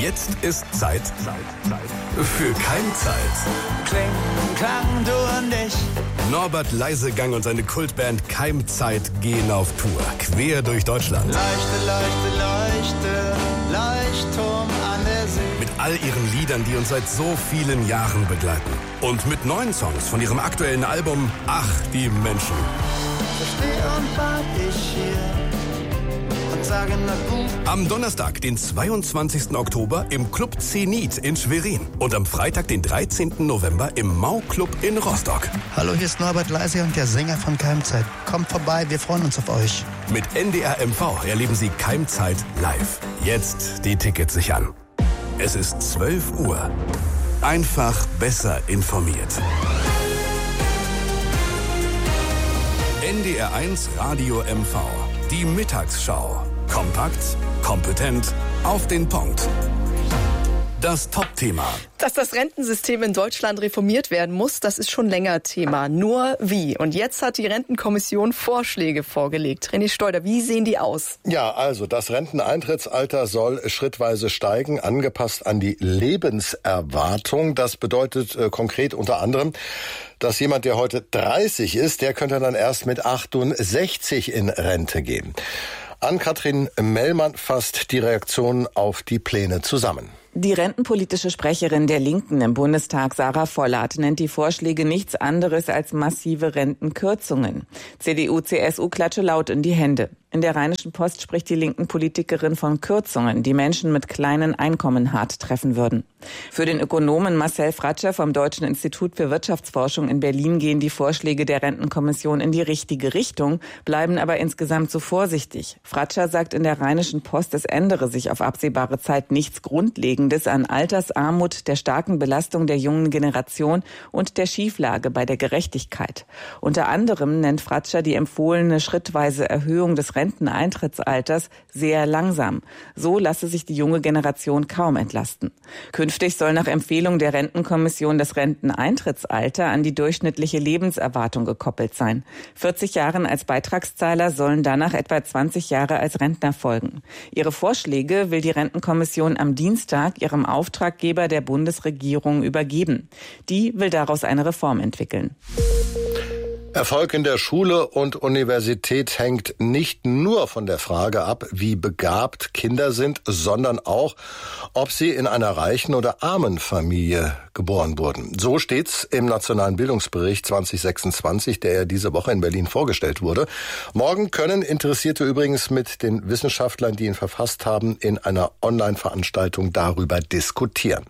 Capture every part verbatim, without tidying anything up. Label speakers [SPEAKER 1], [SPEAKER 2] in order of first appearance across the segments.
[SPEAKER 1] Jetzt ist Zeit, Zeit, Zeit für Keimzeit.
[SPEAKER 2] Kling, Klang, du und ich.
[SPEAKER 1] Norbert Leisegang und seine Kultband Keimzeit gehen auf Tour, quer durch Deutschland.
[SPEAKER 2] Leuchte, leuchte, leuchte, Leuchtturm an der See.
[SPEAKER 1] Mit all ihren Liedern, die uns seit so vielen Jahren begleiten. Und mit neuen Songs von ihrem aktuellen Album Ach, die Menschen.
[SPEAKER 2] Ich steh und wart ich hier und sage na gut.
[SPEAKER 1] Am Donnerstag, den zweiundzwanzigsten Oktober im Club Zenit in Schwerin. Und am Freitag, den dreizehnten November im Mau-Club in Rostock.
[SPEAKER 3] Hallo, hier ist Norbert Leisegang und der Sänger von Keimzeit. Kommt vorbei, wir freuen uns auf euch.
[SPEAKER 1] Mit N D R M V erleben Sie Keimzeit live. Jetzt die Tickets sichern. Es ist zwölf Uhr. Einfach besser informiert. N D R eins Radio M V. Die Mittagsschau. Kompakt, kompetent, auf den Punkt. Das Top-Thema.
[SPEAKER 4] Dass das Rentensystem in Deutschland reformiert werden muss, das ist schon länger Thema. Nur wie? Und jetzt hat die Rentenkommission Vorschläge vorgelegt. René Steuder, wie sehen die aus?
[SPEAKER 5] Ja, also das Renteneintrittsalter soll schrittweise steigen, angepasst an die Lebenserwartung. Das bedeutet äh, konkret unter anderem, dass jemand, der heute dreißig ist, der könnte dann erst mit achtundsechzig in Rente gehen. Ann-Kathrin Mellmann fasst die Reaktionen auf die Pläne zusammen.
[SPEAKER 6] Die rentenpolitische Sprecherin der Linken im Bundestag, Sarah Vollert, nennt die Vorschläge nichts anderes als massive Rentenkürzungen. C D U, C S U klatsche laut in die Hände. In der Rheinischen Post spricht die linken Politikerin von Kürzungen, die Menschen mit kleinen Einkommen hart treffen würden. Für den Ökonomen Marcel Fratscher vom Deutschen Institut für Wirtschaftsforschung in Berlin gehen die Vorschläge der Rentenkommission in die richtige Richtung, bleiben aber insgesamt zu vorsichtig. Fratscher sagt in der Rheinischen Post, es ändere sich auf absehbare Zeit nichts Grundlegendes an Altersarmut, der starken Belastung der jungen Generation und der Schieflage bei der Gerechtigkeit. Unter anderem nennt Fratscher die empfohlene schrittweise Erhöhung des Renteneintrittsalters sehr langsam. So lasse sich die junge Generation kaum entlasten. Künftig soll nach Empfehlung der Rentenkommission das Renteneintrittsalter an die durchschnittliche Lebenserwartung gekoppelt sein. vierzig Jahre als Beitragszahler sollen danach etwa zwanzig Jahre als Rentner folgen. Ihre Vorschläge will die Rentenkommission am Dienstag ihrem Auftraggeber der Bundesregierung übergeben. Die will daraus eine Reform entwickeln.
[SPEAKER 5] Erfolg in der Schule und Universität hängt nicht nur von der Frage ab, wie begabt Kinder sind, sondern auch, ob sie in einer reichen oder armen Familie geboren wurden. So steht's im Nationalen Bildungsbericht zwanzig sechsundzwanzig, der ja diese Woche in Berlin vorgestellt wurde. Morgen können Interessierte übrigens mit den Wissenschaftlern, die ihn verfasst haben, in einer Online-Veranstaltung darüber diskutieren.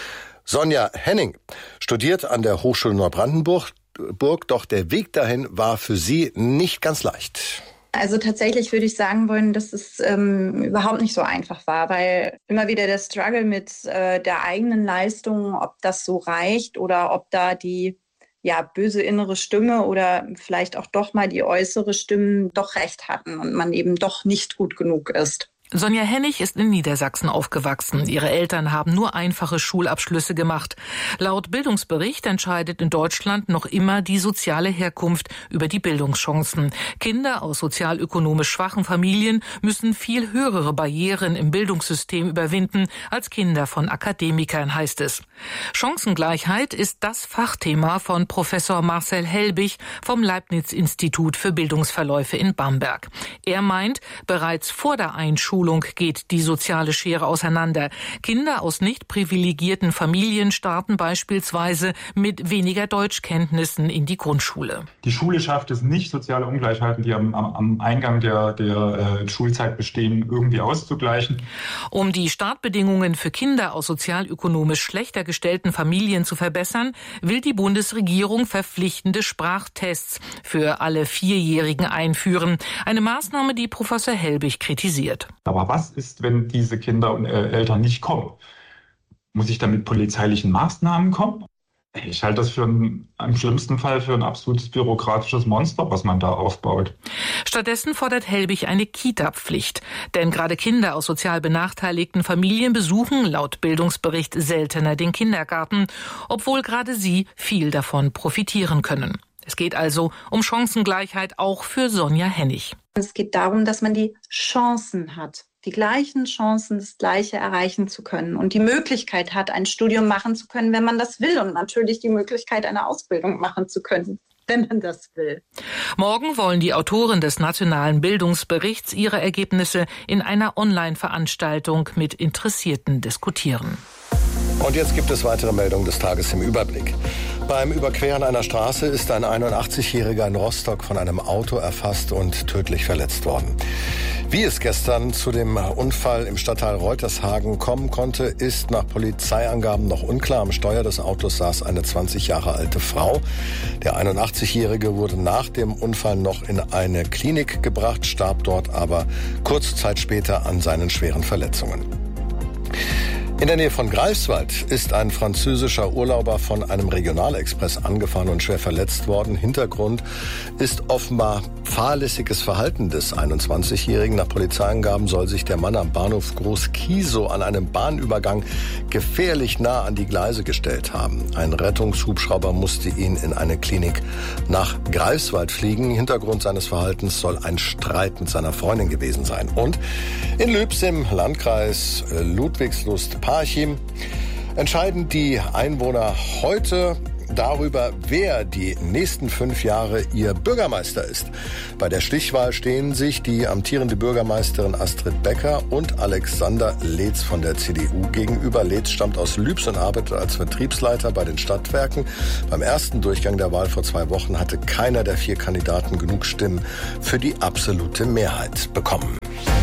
[SPEAKER 5] Sonja Henning studiert an der Hochschule Neubrandenburg. Burg, doch der Weg dahin war für sie nicht ganz leicht.
[SPEAKER 7] Also tatsächlich würde ich sagen wollen, dass es ähm, überhaupt nicht so einfach war, weil immer wieder der Struggle mit äh, der eigenen Leistung, ob das so reicht oder ob da die ja böse innere Stimme oder vielleicht auch doch mal die äußere Stimme doch recht hatten und man eben doch nicht gut genug ist.
[SPEAKER 8] Sonja Hennig ist in Niedersachsen aufgewachsen. Ihre Eltern haben nur einfache Schulabschlüsse gemacht. Laut Bildungsbericht entscheidet in Deutschland noch immer die soziale Herkunft über die Bildungschancen. Kinder aus sozialökonomisch schwachen Familien müssen viel höhere Barrieren im Bildungssystem überwinden als Kinder von Akademikern, heißt es. Chancengleichheit ist das Fachthema von Professor Marcel Helbig vom Leibniz-Institut für Bildungsverläufe in Bamberg. Er meint, bereits vor der Einschulung geht die soziale Schere auseinander. Kinder aus nicht privilegierten Familien starten beispielsweise mit weniger Deutschkenntnissen in die Grundschule.
[SPEAKER 9] Die Schule schafft es nicht, soziale Ungleichheiten, die am, am Eingang der, der äh, Schulzeit bestehen, irgendwie auszugleichen.
[SPEAKER 8] Um die Startbedingungen für Kinder aus sozialökonomisch schlechter gestellten Familien zu verbessern, will die Bundesregierung verpflichtende Sprachtests für alle Vierjährigen einführen. Eine Maßnahme, die Professor Helbig kritisiert.
[SPEAKER 9] Aber was ist, wenn diese Kinder und äh, Eltern nicht kommen? Muss ich dann mit polizeilichen Maßnahmen kommen? Ich halte das für ein, im schlimmsten Fall für ein absolutes bürokratisches Monster, was man da aufbaut.
[SPEAKER 8] Stattdessen fordert Helbig eine Kita-Pflicht. Denn gerade Kinder aus sozial benachteiligten Familien besuchen laut Bildungsbericht seltener den Kindergarten, obwohl gerade sie viel davon profitieren können. Es geht also um Chancengleichheit auch für Sonja Hennig.
[SPEAKER 7] Es geht darum, dass man die Chancen hat. die gleichen Chancen, das Gleiche erreichen zu können und die Möglichkeit hat, ein Studium machen zu können, wenn man das will und natürlich die Möglichkeit, eine Ausbildung machen zu können, wenn man das will.
[SPEAKER 8] Morgen wollen die Autoren des Nationalen Bildungsberichts ihre Ergebnisse in einer Online-Veranstaltung mit Interessierten diskutieren.
[SPEAKER 5] Und jetzt gibt es weitere Meldungen des Tages im Überblick. Beim Überqueren einer Straße ist ein einundachtzigjähriger in Rostock von einem Auto erfasst und tödlich verletzt worden. Wie es gestern zu dem Unfall im Stadtteil Reutershagen kommen konnte, ist nach Polizeiangaben noch unklar. Am Steuer des Autos saß eine zwanzig Jahre alte Frau. Der einundachtzigjährige wurde nach dem Unfall noch in eine Klinik gebracht, starb dort aber kurze Zeit später an seinen schweren Verletzungen. In der Nähe von Greifswald ist ein französischer Urlauber von einem Regionalexpress angefahren und schwer verletzt worden. Hintergrund ist offenbar fahrlässiges Verhalten des einundzwanzigjährigen. Nach Polizeiangaben soll sich der Mann am Bahnhof Groß-Kiesow an einem Bahnübergang gefährlich nah an die Gleise gestellt haben. Ein Rettungshubschrauber musste ihn in eine Klinik nach Greifswald fliegen. Hintergrund seines Verhaltens soll ein Streit mit seiner Freundin gewesen sein. Und in Lübs im Landkreis Ludwigslust-Parchim entscheiden die Einwohner heute darüber, wer die nächsten fünf Jahre ihr Bürgermeister ist. Bei der Stichwahl stehen sich die amtierende Bürgermeisterin Astrid Becker und Alexander Leetz von der C D U gegenüber. Leetz stammt aus Lübs und arbeitet als Vertriebsleiter bei den Stadtwerken. Beim ersten Durchgang der Wahl vor zwei Wochen hatte keiner der vier Kandidaten genug Stimmen für die absolute Mehrheit bekommen.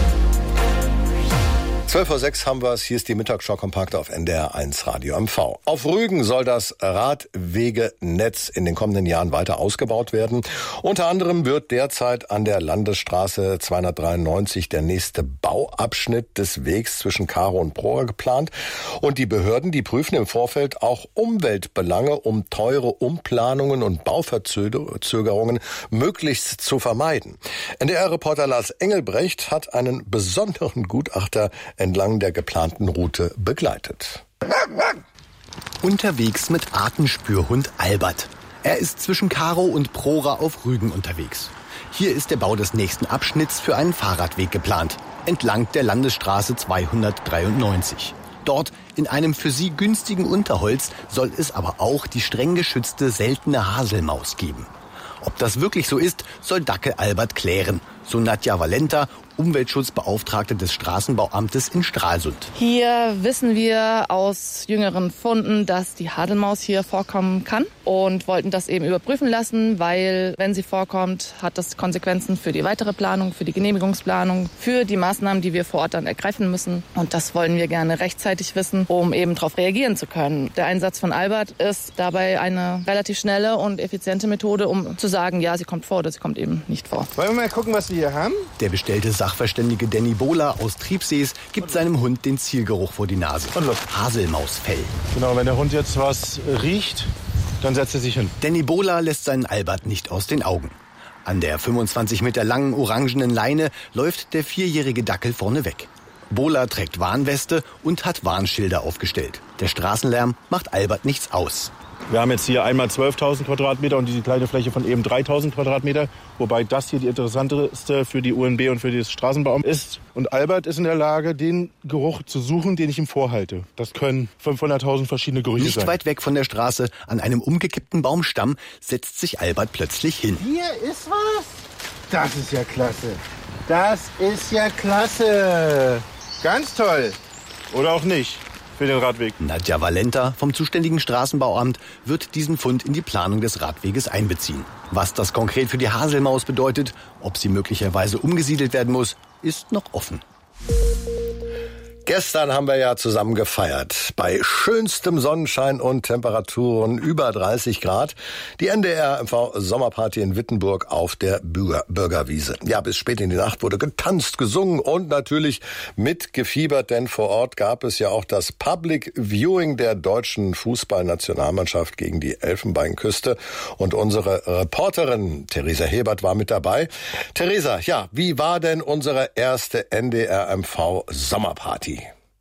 [SPEAKER 5] zwölf Uhr sechs haben wir es. Hier ist die Mittagsschau kompakt auf N D R eins Radio M V. Auf Rügen soll das Radwegenetz in den kommenden Jahren weiter ausgebaut werden. Unter anderem wird derzeit an der Landesstraße zweihundertdreiundneunzig der nächste Bauabschnitt des Wegs zwischen Karow und Prora geplant. Und die Behörden, die prüfen im Vorfeld auch Umweltbelange, um teure Umplanungen und Bauverzögerungen möglichst zu vermeiden. N D R-Reporter Lars Engelbrecht hat einen besonderen Gutachter entlang der geplanten Route begleitet.
[SPEAKER 10] Unterwegs mit Artenspürhund Albert. Er ist zwischen Karow und Prora auf Rügen unterwegs. Hier ist der Bau des nächsten Abschnitts für einen Fahrradweg geplant, entlang der Landesstraße zweihundertdreiundneunzig. Dort, in einem für sie günstigen Unterholz, soll es aber auch die streng geschützte seltene Haselmaus geben. Ob das wirklich so ist, soll Dackel Albert klären, so Nadja Valenta, Umweltschutzbeauftragte des Straßenbauamtes in Stralsund.
[SPEAKER 11] Hier wissen wir aus jüngeren Funden, dass die Haselmaus hier vorkommen kann und wollten das eben überprüfen lassen, weil wenn sie vorkommt, hat das Konsequenzen für die weitere Planung, für die Genehmigungsplanung, für die Maßnahmen, die wir vor Ort dann ergreifen müssen. Und das wollen wir gerne rechtzeitig wissen, um eben darauf reagieren zu können. Der Einsatz von Albert ist dabei eine relativ schnelle und effiziente Methode, um zu sagen, ja, sie kommt vor oder sie kommt eben nicht vor.
[SPEAKER 12] Wollen wir mal gucken, was wir hier haben?
[SPEAKER 10] Der bestellte Sachverständige Danny Bohler aus Triebsees gibt seinem Hund den Zielgeruch vor die Nase. Haselmausfell.
[SPEAKER 12] Genau, wenn der Hund jetzt was riecht, dann setzt er sich hin.
[SPEAKER 10] Danny Bohler lässt seinen Albert nicht aus den Augen. An der fünfundzwanzig Meter langen orangenen Leine läuft der vierjährige Dackel vorne weg. Bohler trägt Warnweste und hat Warnschilder aufgestellt. Der Straßenlärm macht Albert nichts aus.
[SPEAKER 12] Wir haben jetzt hier einmal zwölftausend Quadratmeter und diese kleine Fläche von eben dreitausend Quadratmeter. Wobei das hier die interessanteste für die U N B und für das Straßenbauamt ist. Und Albert ist in der Lage, den Geruch zu suchen, den ich ihm vorhalte. Das können fünfhunderttausend verschiedene Gerüche
[SPEAKER 10] Nicht
[SPEAKER 12] sein.
[SPEAKER 10] Nicht weit weg von der Straße, an einem umgekippten Baumstamm, setzt sich Albert plötzlich hin.
[SPEAKER 12] Hier ist was. Das ist ja klasse. Das ist ja klasse. Ganz toll. Oder auch nicht. Für den Radweg.
[SPEAKER 10] Nadja Valenta vom zuständigen Straßenbauamt wird diesen Fund in die Planung des Radweges einbeziehen. Was das konkret für die Haselmaus bedeutet, ob sie möglicherweise umgesiedelt werden muss, ist noch offen.
[SPEAKER 5] Gestern haben wir ja zusammen gefeiert. Bei schönstem Sonnenschein und Temperaturen über dreißig Grad. Die N D R M V Sommerparty in Wittenburg auf der Bürger- Bürgerwiese. Ja, bis spät in die Nacht wurde getanzt, gesungen und natürlich mitgefiebert, denn vor Ort gab es ja auch das Public Viewing der deutschen Fußballnationalmannschaft gegen die Elfenbeinküste. Und unsere Reporterin Theresa Hebert war mit dabei. Theresa, ja, wie war denn unsere erste N D R M V Sommerparty?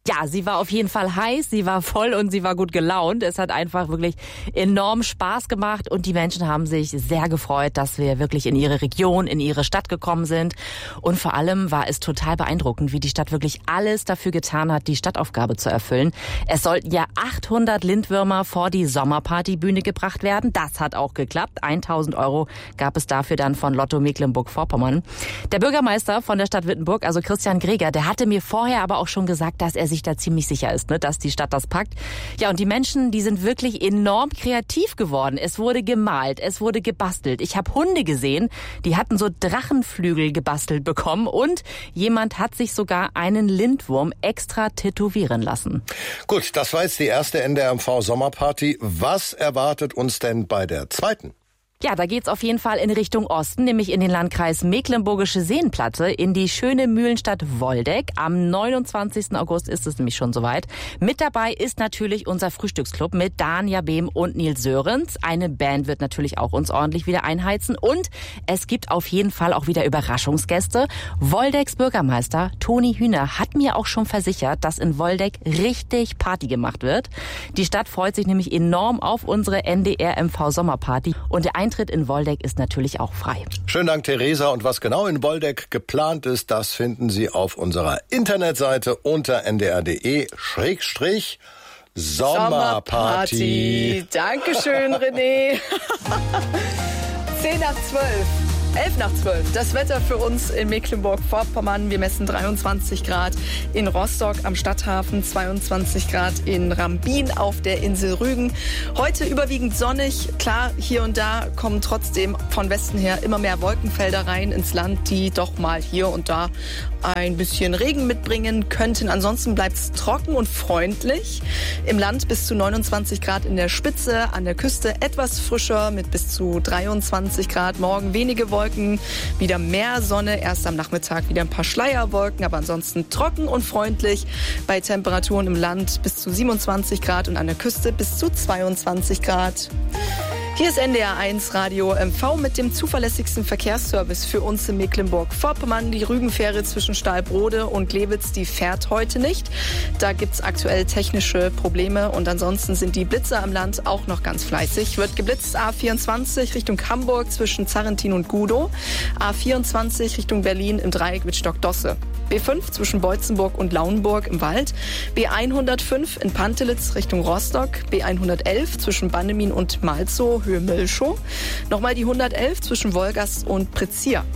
[SPEAKER 13] Ja, sie war auf jeden Fall heiß, sie war voll und sie war gut gelaunt. Es hat einfach wirklich enorm Spaß gemacht und die Menschen haben sich sehr gefreut, dass wir wirklich in ihre Region, in ihre Stadt gekommen sind. Und vor allem war es total beeindruckend, wie die Stadt wirklich alles dafür getan hat, die Stadtaufgabe zu erfüllen. Es sollten ja achthundert Lindwürmer vor die Sommerpartybühne gebracht werden. Das hat auch geklappt. tausend Euro gab es dafür dann von Lotto Mecklenburg-Vorpommern. Der Bürgermeister von der Stadt Wittenburg, also Christian Greger, der hatte mir vorher aber auch schon gesagt, dass er sich da ziemlich sicher ist, ne, dass die Stadt das packt. Ja, und die Menschen, die sind wirklich enorm kreativ geworden. Es wurde gemalt, es wurde gebastelt. Ich habe Hunde gesehen, die hatten so Drachenflügel gebastelt bekommen und jemand hat sich sogar einen Lindwurm extra tätowieren lassen.
[SPEAKER 5] Gut, das war jetzt die erste N D R M V Sommerparty. Was erwartet uns denn bei der zweiten?
[SPEAKER 13] Ja, da geht's auf jeden Fall in Richtung Osten, nämlich in den Landkreis Mecklenburgische Seenplatte, in die schöne Mühlenstadt Woldeck. Am neunundzwanzigsten August ist es nämlich schon soweit. Mit dabei ist natürlich unser Frühstücksclub mit Danja Behm und Nils Sörenz. Eine Band wird natürlich auch uns ordentlich wieder einheizen. Und es gibt auf jeden Fall auch wieder Überraschungsgäste. Woldecks Bürgermeister Toni Hühner hat mir auch schon versichert, dass in Woldeck richtig Party gemacht wird. Die Stadt freut sich nämlich enorm auf unsere N D R M V Sommerparty. Und der Eintritt in Woldeck ist natürlich auch frei.
[SPEAKER 5] Schönen Dank, Theresa. Und was genau in Woldeck geplant ist, das finden Sie auf unserer Internetseite unter n d r punkt d e Schrägstrich Sommerparty.
[SPEAKER 4] Dankeschön, René. zehn nach zwölf. elf nach zwölf. Das Wetter für uns in Mecklenburg-Vorpommern. Wir messen dreiundzwanzig Grad in Rostock am Stadthafen, zweiundzwanzig Grad in Rambin auf der Insel Rügen. Heute überwiegend sonnig. Klar, hier und da kommen trotzdem von Westen her immer mehr Wolkenfelder rein ins Land, die doch mal hier und da ein bisschen Regen mitbringen könnten. Ansonsten bleibt es trocken und freundlich. Im Land bis zu neunundzwanzig Grad in der Spitze, an der Küste etwas frischer mit bis zu dreiundzwanzig Grad. Morgen wenige Wolken, wieder mehr Sonne, erst am Nachmittag wieder ein paar Schleierwolken, aber ansonsten trocken und freundlich. Bei Temperaturen im Land bis zu siebenundzwanzig Grad und an der Küste bis zu zweiundzwanzig Grad. Hier ist N D R eins Radio M V mit dem zuverlässigsten Verkehrsservice für uns in Mecklenburg-Vorpommern. Die Rügenfähre zwischen Stahlbrode und Glewitz, die fährt heute nicht. Da gibt's aktuell technische Probleme und ansonsten sind die Blitzer im Land auch noch ganz fleißig. Wird geblitzt A vierundzwanzig Richtung Hamburg zwischen Zarrentin und Gudow, A vierundzwanzig Richtung Berlin im Dreieck mit Stockdosse. B fünf zwischen Beutzenburg und Lauenburg im Wald, B hundertfünf in Pantelitz Richtung Rostock, B hundertelf zwischen Bannemin und Malzow, Höhe Milchow, nochmal die hundertelf zwischen Wolgast und Prezier.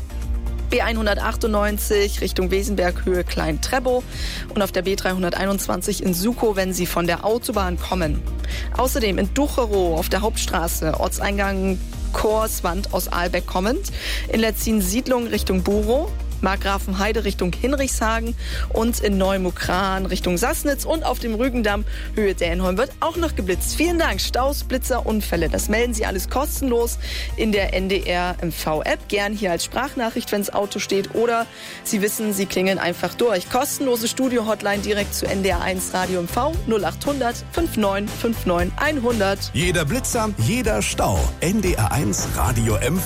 [SPEAKER 4] B hundertachtundneunzig Richtung Wesenberg, Höhe Klein-Trebow und auf der B dreihunderteinundzwanzig in Sukow, wenn Sie von der Autobahn kommen. Außerdem in Ducherow auf der Hauptstraße, Ortseingang Korswand aus Aalbeck kommend, in Letzin-Siedlung Richtung Burow, Markgrafenheide Richtung Hinrichshagen und in Neumukran Richtung Sassnitz und auf dem Rügendamm Höhe Dänholm wird auch noch geblitzt. Vielen Dank. Staus, Blitzer, Unfälle, das melden Sie alles kostenlos in der N D R M V-App. Gern hier als Sprachnachricht, wenn das Auto steht, oder Sie wissen, Sie klingeln einfach durch. Kostenlose Studio-Hotline direkt zu N D R eins Radio M V null achthundert neunundfünfzig neunundfünfzig hundert.
[SPEAKER 1] Jeder Blitzer, jeder Stau. N D R eins Radio M V.